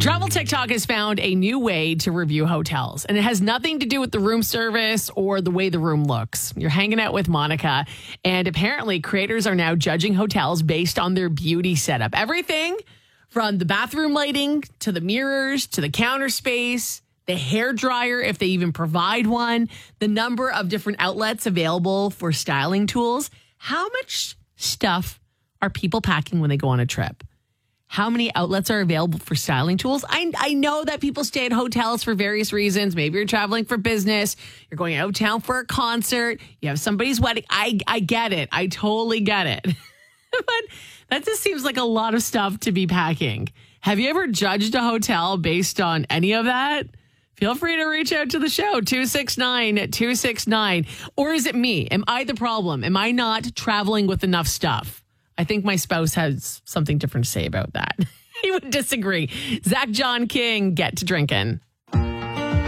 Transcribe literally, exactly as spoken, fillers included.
Travel TikTok has found a new way to review hotels, and it has nothing to do with the room service or the way the room looks. You're hanging out with Monica, and apparently creators are now judging hotels based on their beauty setup. Everything from the bathroom lighting to the mirrors to the counter space, the hair dryer, if they even provide one, the number of different outlets available for styling tools. How much stuff are people packing when they go on a trip? How many outlets are available for styling tools? I, I know that people stay at hotels for various reasons. Maybe you're traveling for business. You're going out of town for a concert. You have somebody's wedding. I, I get it. I totally get it. But that just seems like a lot of stuff to be packing. Have you ever judged a hotel based on any of that? Feel free to reach out to the show, two six nine, two six nine. Or is it me? Am I the problem? Am I not traveling with enough stuff? I think my spouse has something different to say about that. He would disagree. Zach John King, get to drinking.